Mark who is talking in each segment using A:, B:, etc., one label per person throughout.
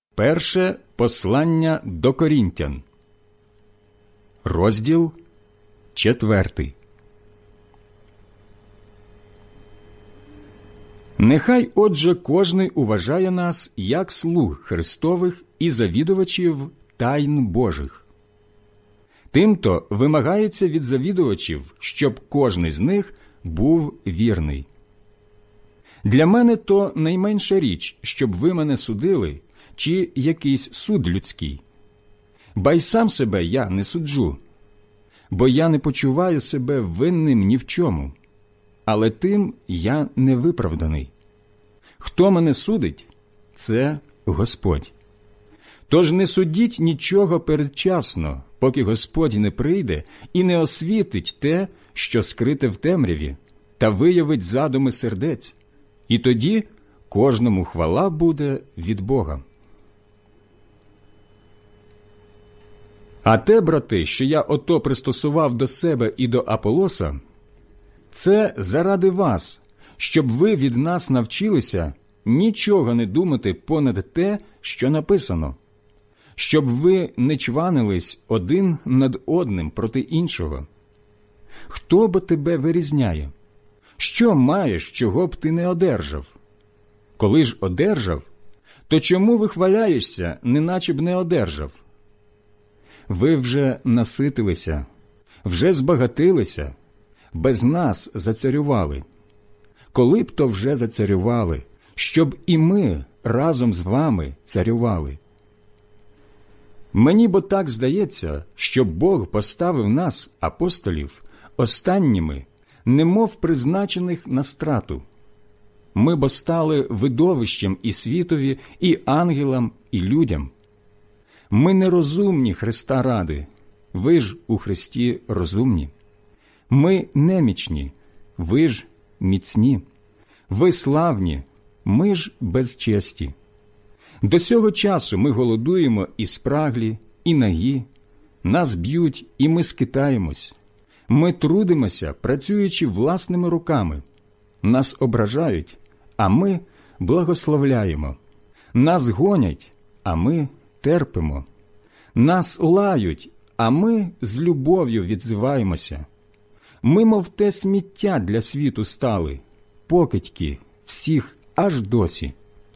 A: Перше послання до Корінтян, розділ 4. Нехай, отже, кожний уважає нас як слуг Христових і завідувачів тайн Божих. Тимто вимагається від завідувачів, щоб кожний з них був вірний. Для мене то найменша річ, щоб ви мене судили, чи якийсь суд людський. Ба й сам себе я не суджу, бо я не почуваю себе винним ні в чому, але тим я не виправданий. Хто мене судить, це Господь. Тож не судіть нічого передчасно, поки Господь не прийде і не освітить те, що скрите в темряві, та виявить задуми сердець, і тоді кожному хвала буде від Бога. А те, брати, що я ото пристосував до себе і до Аполоса, це заради вас, щоб ви від нас навчилися нічого не думати понад те, що написано, щоб ви не чванились один над одним проти іншого. Хто бо тебе вирізняє? Що маєш, чого б ти не одержав? Коли ж одержав, то чому вихваляєшся, неначе б не одержав? Ви вже наситилися, вже збагатилися, без нас зацарювали. Коли б то вже зацарювали, щоб і ми разом з вами царювали? Мені бо так здається, що Бог поставив нас, апостолів, останніми, немов призначених на страту. Ми бо стали видовищем і світові, і ангелам, і людям. Ми нерозумні Христа ради, ви ж у Христі розумні. Ми немічні, ви ж міцні. Ви славні, ми ж безчесті. До сього часу ми голодуємо і спраглі, і нагі, нас б'ють, і ми скитаємось. Ми трудимося, працюючи власними руками. Нас ображають, а ми благословляємо. Нас гонять, а ми терпимо. Нас лають, а ми з любов'ю відзиваємося. Ми, мов те сміття для світу стали, покидьки всіх аж досі.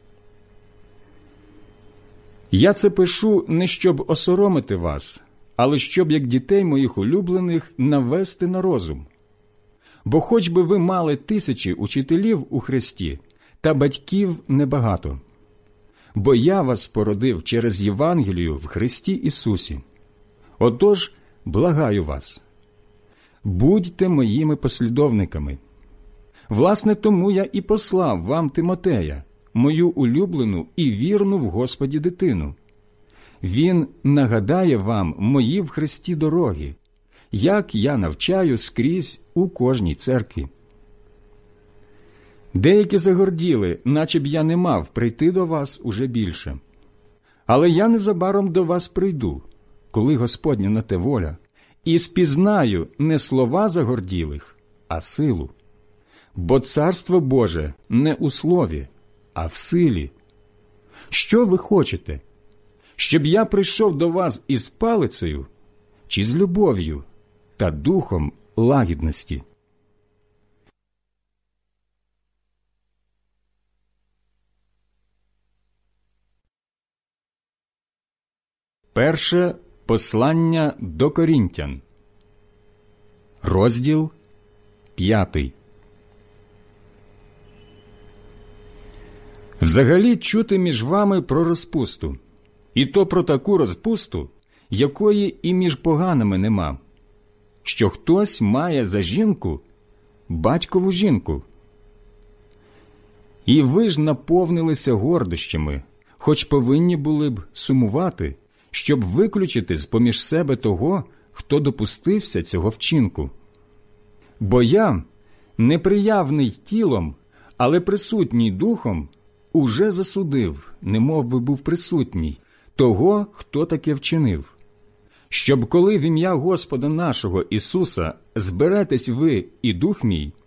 A: Я це пишу не щоб осоромити вас, але щоб, як дітей моїх улюблених, навести на розум. Бо хоч би ви мали 1000 учителів у Христі, та батьків небагато. Бо я вас породив через Євангелію в Христі Ісусі. Отож, благаю вас, будьте моїми послідовниками. Власне, тому я і послав вам Тимотея, мою улюблену і вірну в Господі дитину. Він нагадає вам мої в Христі дороги, як я навчаю скрізь у кожній церкві. Деякі загорділи, наче б я не мав прийти до вас уже більше. Але я незабаром до вас прийду, коли Господня на те воля, і спізнаю не слова загорділих, а силу. Бо Царство Боже не у слові, а в силі. Що ви хочете? Щоб я прийшов до вас із палицею, чи з любов'ю та духом лагідності? Перше послання до Корінтян, розділ 5. Взагалі чути між вами про розпусту, і то про таку розпусту, якої і між поганими нема, що хтось має за жінку батькову жінку. І ви ж наповнилися гордощами, хоч повинні були б сумувати, щоб виключити з-поміж себе того, хто допустився цього вчинку. Бо я, неприявний тілом, але присутній духом, уже засудив, немов би був присутній, того, хто таке вчинив. Щоб коли в ім'я Господа нашого Ісуса зберетесь ви і дух мій,